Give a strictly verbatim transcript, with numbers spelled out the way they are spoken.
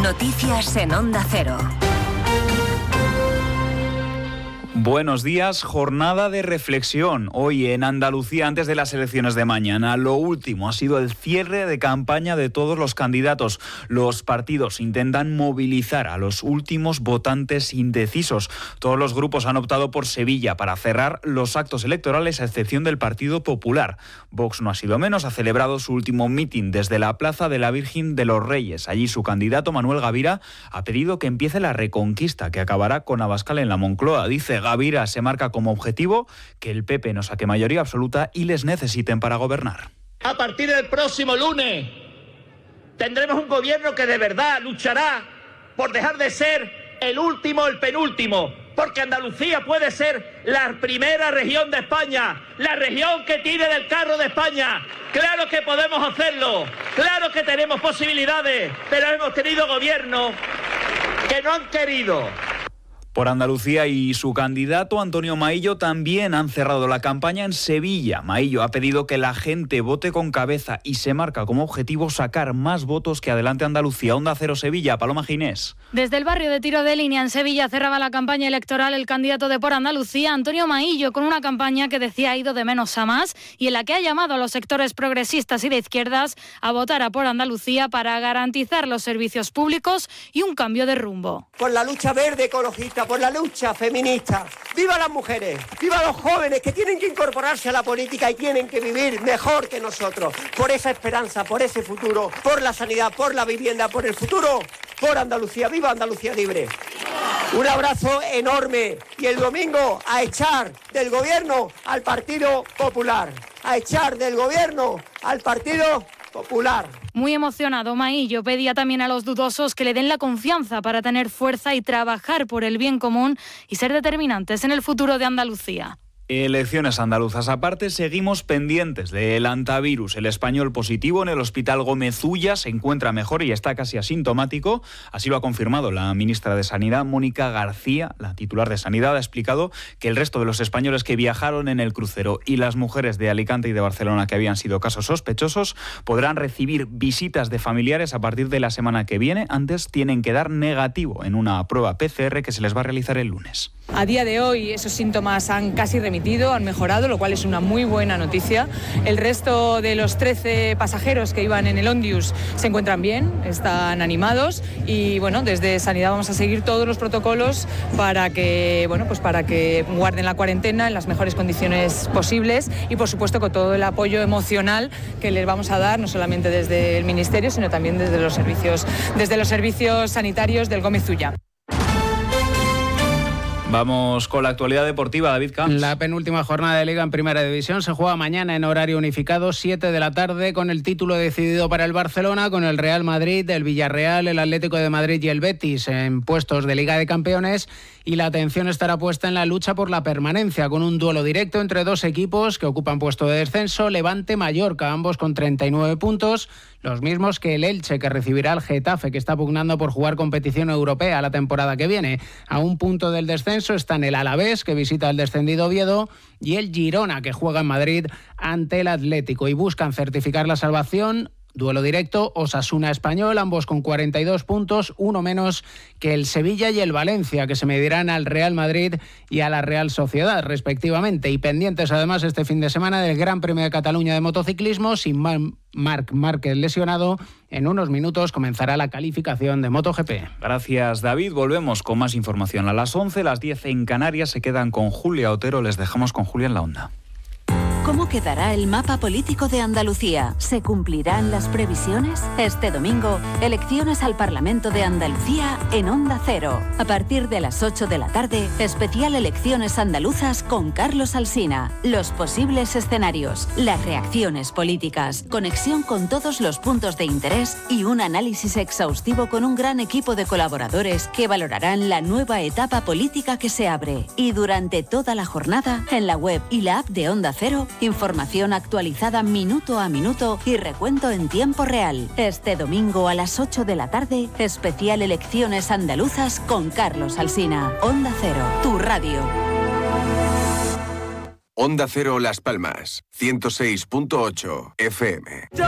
Noticias en Onda Cero. Buenos días, jornada de reflexión. Hoy en Andalucía, antes de las elecciones de mañana, lo último ha sido el cierre de campaña de todos los candidatos. Los partidos intentan movilizar a los últimos votantes indecisos. Todos los grupos han optado por Sevilla para cerrar los actos electorales, a excepción del Partido Popular. Vox no ha sido menos, ha celebrado su último mitin desde la Plaza de la Virgen de los Reyes. Allí su candidato, Manuel Gavira, ha pedido que empiece la reconquista, que acabará con Abascal en la Moncloa. Dice Gavira se marca como objetivo que el P P no saque mayoría absoluta y les necesiten para gobernar. A partir del próximo lunes tendremos un gobierno que de verdad luchará por dejar de ser el último, el penúltimo, porque Andalucía puede ser la primera región de España, la región que tire del carro de España. Claro que podemos hacerlo, claro que tenemos posibilidades, pero hemos tenido gobiernos que no han querido. Por Andalucía y su candidato Antonio Maillo también han cerrado la campaña en Sevilla. Maillo ha pedido que la gente vote con cabeza y se marca como objetivo sacar más votos que Adelante Andalucía. Onda Cero Sevilla, Paloma Ginés. Desde el barrio de Tiro de Línea en Sevilla cerraba la campaña electoral el candidato de Por Andalucía, Antonio Maillo, con una campaña que decía ha ido de menos a más y en la que ha llamado a los sectores progresistas y de izquierdas a votar a Por Andalucía para garantizar los servicios públicos y un cambio de rumbo. Por la lucha verde ecologista, por la lucha feminista. ¡Viva las mujeres! ¡Viva los jóvenes que tienen que incorporarse a la política y tienen que vivir mejor que nosotros! Por esa esperanza, por ese futuro, por la sanidad, por la vivienda, por el futuro, por Andalucía. ¡Viva Andalucía libre! Un abrazo enorme y el domingo a echar del gobierno al Partido Popular. A echar del gobierno al Partido Popular. Muy emocionado, Maillo pedía también a los dudosos que le den la confianza para tener fuerza y trabajar por el bien común y ser determinantes en el futuro de Andalucía. Elecciones andaluzas aparte, seguimos pendientes del antivirus. El español positivo en el Hospital Gómez Ulla se encuentra mejor y está casi asintomático. Así lo ha confirmado la ministra de Sanidad, Mónica García. La titular de Sanidad ha explicado que el resto de los españoles que viajaron en el crucero y las mujeres de Alicante y de Barcelona que habían sido casos sospechosos podrán recibir visitas de familiares a partir de la semana que viene. Antes tienen que dar negativo en una prueba P C R que se les va a realizar el lunes. A día de hoy esos síntomas han casi remitido, han mejorado, lo cual es una muy buena noticia. El resto de los trece pasajeros que iban en el Ondius se encuentran bien, están animados y bueno, desde Sanidad vamos a seguir todos los protocolos para que, bueno, pues para que guarden la cuarentena en las mejores condiciones posibles y por supuesto con todo el apoyo emocional que les vamos a dar, no solamente desde el Ministerio, sino también desde los servicios, desde los servicios sanitarios del Gómez Ulla. Vamos con la actualidad deportiva, David Camps. La penúltima jornada de Liga en Primera División se juega mañana en horario unificado, siete de la tarde, con el título decidido para el Barcelona, con el Real Madrid, el Villarreal, el Atlético de Madrid y el Betis en puestos de Liga de Campeones. Y la atención estará puesta en la lucha por la permanencia, con un duelo directo entre dos equipos que ocupan puesto de descenso, Levante-Mallorca, ambos con treinta y nueve puntos, los mismos que el Elche, que recibirá al Getafe, que está pugnando por jugar competición europea la temporada que viene. A un punto del descenso están el Alavés, que visita al descendido Oviedo, y el Girona, que juega en Madrid ante el Atlético, y buscan certificar la salvación. Duelo directo, Osasuna-Español, ambos con cuarenta y dos puntos, uno menos que el Sevilla y el Valencia, que se medirán al Real Madrid y a la Real Sociedad, respectivamente. Y pendientes además este fin de semana del Gran Premio de Cataluña de motociclismo, sin Marc Márquez lesionado. En unos minutos comenzará la calificación de MotoGP. Gracias, David. Volvemos con más información a las once, las diez en Canarias. Se quedan con Julia Otero. Les dejamos con Julia en la onda. ¿Cómo quedará el mapa político de Andalucía? ¿Se cumplirán las previsiones? Este domingo, elecciones al Parlamento de Andalucía en Onda Cero. A partir de las ocho de la tarde, especial Elecciones Andaluzas con Carlos Alsina. Los posibles escenarios, las reacciones políticas, conexión con todos los puntos de interés y un análisis exhaustivo con un gran equipo de colaboradores que valorarán la nueva etapa política que se abre. Y durante toda la jornada, en la web y la app de Onda Cero, información actualizada minuto a minuto y recuento en tiempo real. Este domingo a las ocho de la tarde, especial Elecciones Andaluzas con Carlos Alsina. Onda Cero, tu radio. Onda Cero Las Palmas, ciento seis punto ocho F M.